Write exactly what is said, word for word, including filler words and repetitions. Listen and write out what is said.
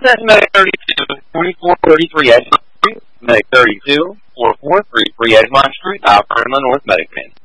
That's Medic thirty-two, twenty-four thirty-three Edgemont Street. Medic thirty-two, four four three three Edgemont Street, operator on the North Medic Pin.